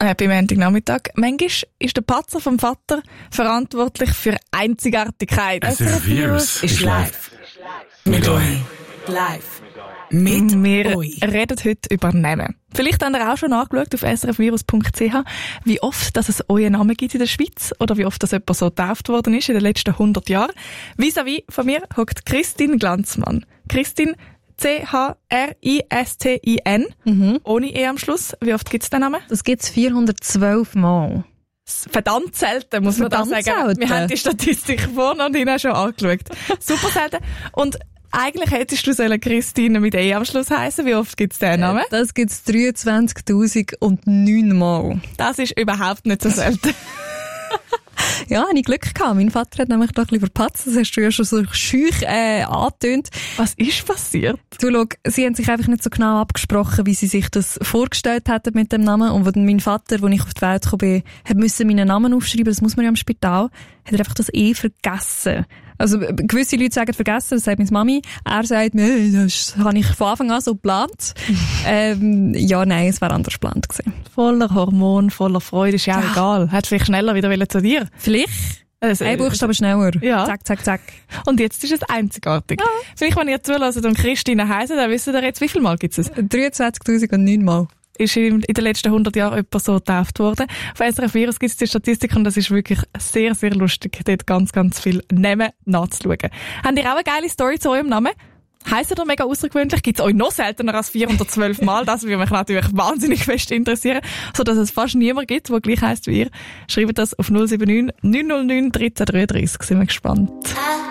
Happy Montagnachmittag. Manchmal ist der Patzer vom Vater verantwortlich für Einzigartigkeit. SRF Virus ist live. Mit euch. Live. Mit Wir euch. reden heute über Namen. Vielleicht habt ihr auch schon angeschaut auf srfvirus.ch, wie oft dass es euren Namen gibt in der Schweiz oder wie oft das jemand so getauft worden ist in den letzten 100 Jahren. Vis-à-vis von mir hockt Christine Glanzmann. Christine, C-H-R-I-S-T-I-N, ohne E am Schluss. Wie oft gibt es den Namen? Das gibt's 412 Mal. Verdammt selten, muss man da sagen. Selten. Wir haben die Statistik vorne und hinten schon angeschaut. Super selten. Und eigentlich hättest du Christine mit E am Schluss heissen. Wie oft gibt es den Namen? Das gibt's 23.009 Mal. Das ist überhaupt nicht so selten. Ja, habe ich Glück gehabt. Mein Vater hat nämlich da ein bisschen verpatzt. Das hast du ja schon so schüch angetönt. Was ist passiert? Du, schau, sie haben sich einfach nicht so genau abgesprochen, wie sie sich das vorgestellt hätten mit dem Namen. Und wo dann mein Vater, als ich auf die Welt gekommen bin, hat müssen meinen Namen aufschreiben, das muss man ja im Spital, hat er einfach das E vergessen. Also gewisse Leute sagen vergessen, das sagt meine Mami. Er sagt mir, das habe ich von Anfang an so geplant. Ja, nein, es wäre anders geplant gewesen. Voller Hormon, voller Freude, ist ja auch egal. Hat vielleicht schneller wieder zu dir. Vielleicht. Also, Ein Buchstabe schneller. Ja. Zack, zack, zack. Und jetzt ist es einzigartig. Ja. Vielleicht, wenn ihr zuhört und Christine heisst, dann wisst ihr jetzt, wie viel Mal gibt es? 23.009 Mal. Ist in den letzten 100 Jahren jemand so getauft worden. Auf SRF Virus gibt es die Statistik und das ist wirklich sehr, sehr lustig, dort ganz, ganz viel Namen nachzuschauen. Habt ihr auch eine geile Story zu eurem Namen? Heisst ihr mega außergewöhnlich? Gibt es euch noch seltener als 412 Mal? Das würde mich natürlich wahnsinnig fest interessieren, sodass es fast niemand gibt, der gleich heisst wie ihr. Schreibt das auf 079 909 1333. Sind wir gespannt.